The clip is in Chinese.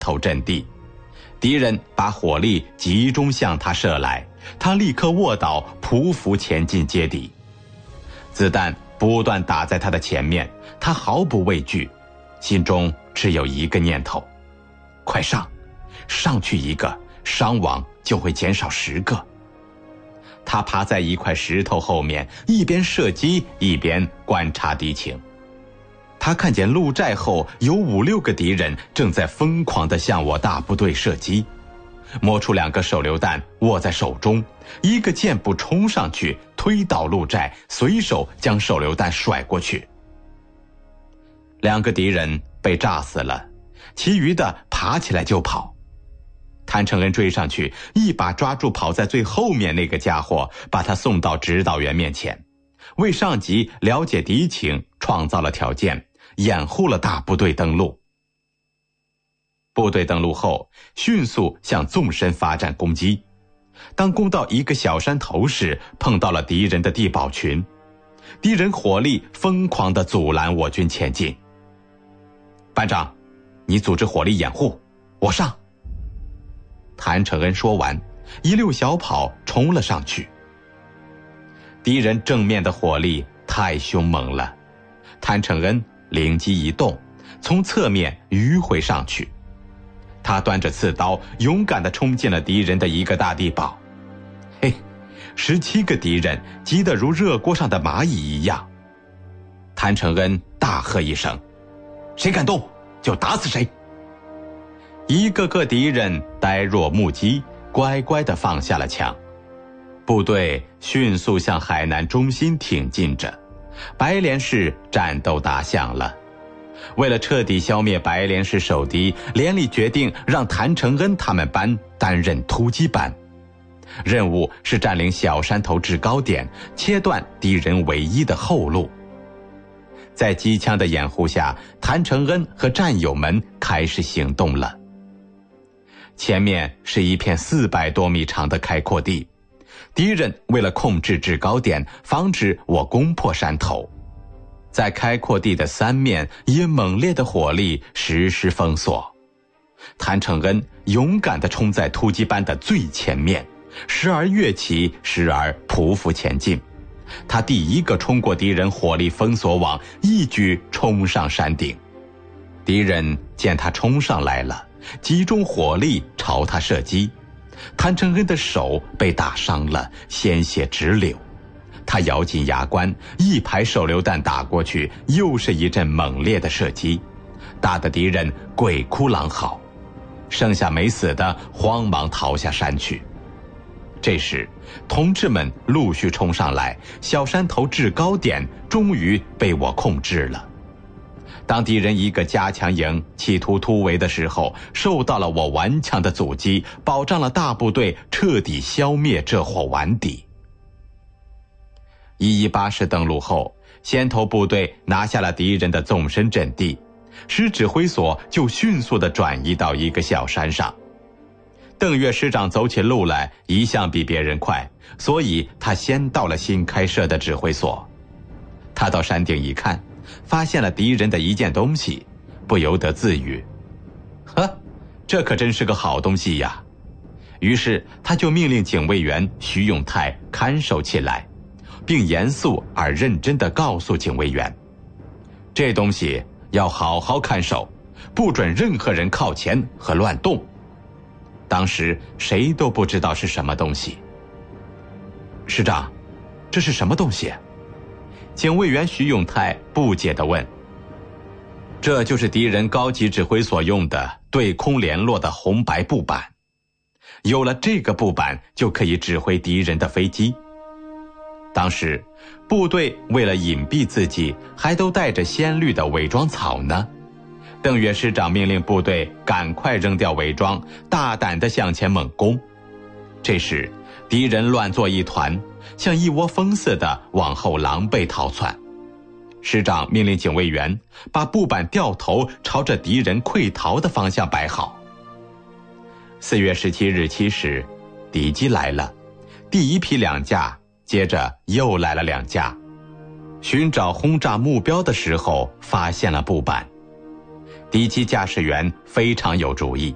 头阵地，敌人把火力集中向他射来，他立刻卧倒，匍匐前进接敌。子弹不断打在他的前面，他毫不畏惧，心中只有一个念头：快上，上去一个，伤亡就会减少10个。他爬在一块石头后面，一边射击一边观察敌情。他看见鹿寨后有5、6个敌人正在疯狂地向我大部队射击，摸出2个手榴弹握在手中，一个箭步冲上去推倒鹿寨，随手将手榴弹甩过去。2个敌人被炸死了，其余的爬起来就跑。谭承恩追上去，一把抓住跑在最后面那个家伙，把他送到指导员面前，为上级了解敌情创造了条件，掩护了大部队登陆。部队登陆后，迅速向纵深发展攻击。当攻到一个小山头时，碰到了敌人的地堡群，敌人火力疯狂地阻拦我军前进。班长，你组织火力掩护，我上。谭承恩说完，一溜小跑冲了上去。敌人正面的火力太凶猛了，谭承恩灵机一动，从侧面迂回上去。他端着刺刀，勇敢地冲进了敌人的一个大地堡。17个敌人急得如热锅上的蚂蚁一样。谭承恩大喝一声：谁敢动，就打死谁！一个个敌人呆若木鸡，乖乖地放下了枪。部队迅速向海南中心挺进着，白莲市战斗打响了。为了彻底消灭白莲市守敌，连里决定让谭承恩他们班担任突击班，任务是占领小山头制高点，切断敌人唯一的后路。在机枪的掩护下，谭承恩和战友们开始行动了。前面是一片400多米长的开阔地，敌人为了控制制高点，防止我攻破山头，在开阔地的3面以猛烈的火力实施封锁。谭承恩勇敢地冲在突击班的最前面，时而跃起，时而匍匐前进。他第一个冲过敌人火力封锁网，一举冲上山顶。敌人见他冲上来了，集中火力朝他射击。谭承恩的手被打伤了，鲜血直流。他咬紧牙关，一排手榴弹打过去，又是一阵猛烈的射击，打得敌人鬼哭狼嚎，剩下没死的慌忙逃下山去。这时同志们陆续冲上来，小山头制高点终于被我控制了。当敌人一个加强营企图突围的时候，受到了我顽强的阻击，保障了大部队彻底消灭这伙顽敌。118师登陆后，先头部队拿下了敌人的纵深阵地，师指挥所就迅速地转移到一个小山上。邓岳师长走起路来一向比别人快，所以他先到了新开设的指挥所。他到山顶一看，发现了敌人的一件东西，不由得自语：呵，这可真是个好东西呀。于是他就命令警卫员徐永泰看守起来，并严肃而认真地告诉警卫员，这东西要好好看守，不准任何人靠前和乱动。当时谁都不知道是什么东西。师长，这是什么东西？警卫员徐永泰不解地问。这就是敌人高级指挥所用的对空联络的红白布板，有了这个布板就可以指挥敌人的飞机。当时部队为了隐蔽自己，还都带着鲜绿的伪装草呢。邓岳师长命令部队赶快扔掉伪装，大胆地向前猛攻。这时敌人乱作一团，像一窝蜂似的往后狼狈逃窜。师长命令警卫员把布板掉头朝着敌人溃逃的方向摆好。4月17日7时，敌机来了，第一批2架，接着又来了2架。寻找轰炸目标的时候，发现了布板。敌机驾驶员非常有主意，